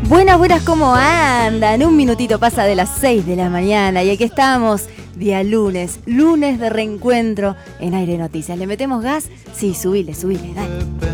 Buenas, buenas, ¿cómo andan? Un minutito pasa de las 6 de la mañana y aquí estamos, día lunes de reencuentro en Aire Noticias. ¿Le metemos gas? Sí, subile, dale.